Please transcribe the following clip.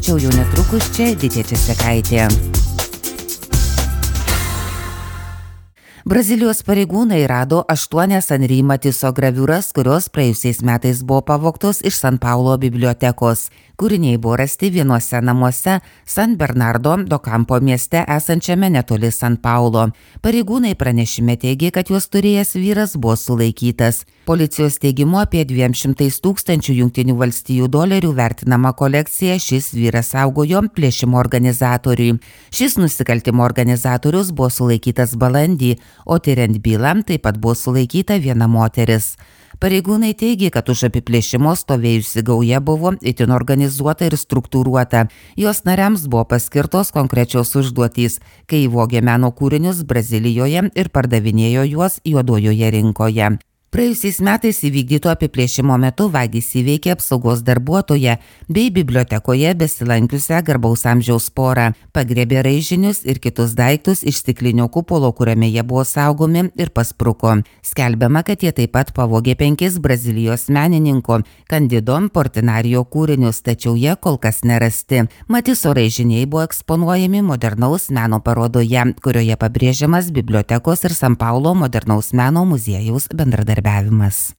tačiau jau netrukus čia Editė Česekaitė. Brazilijos pareigūnai rado 8 Henri Matiso graviūras, kurios praėjusiais metais buvo pavogtos iš San Paulo bibliotekos. Kūriniai buvo rasti vienuose namuose San Bernardo do Campo mieste esančiame netoli San Paulo. Pareigūnai pranešime teigė, kad juos turėjęs vyras buvo sulaikytas. Policijos teigimu apie 200 000 Jungtinių valstijų dolerių vertinama kolekcija šis vyras saugojo plėšimo organizatoriui. Šis nusikaltimo organizatorius buvo sulaikytas balandį, o tyriant bylą taip pat buvo sulaikyta viena moteris. Pareigūnai teigė, kad už apiplėšimo stovėjusi gauja buvo itin organizuota ir struktūruota. Jos nariams buvo paskirtos konkrečios užduotys, kai vogė meno kūrinius Brazilijoje ir pardavinėjo juos juodojoje rinkoje. Praėjusiais metais įvykdyto apiplėšimo metu vagys įveikė apsaugos darbuotoją bei bibliotekoje besilankiusią garbaus amžiaus porą, pagriebė raižinius ir kitus daiktus iš stiklinio kupolo, kuriame jie buvo saugomi, ir paspruko. Skelbiama, kad jie taip pat pavogė 5 Brazilijos menininko Candido Portinarijo kūrinius, tačiau jie kol kas nerasti. Matiso raižiniai buvo eksponuojami modernaus meno parodoje, kurioje pabrėžiamas bibliotekos ir San Paulo modernaus meno muziejaus bendradarbiavimas.